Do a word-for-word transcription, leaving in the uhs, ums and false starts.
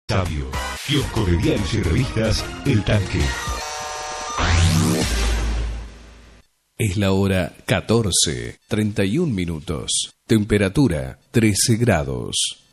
Sabio, kiosco de diarios y revistas El Tanque. Es la hora catorce, treinta y un minutos. Temperatura trece grados.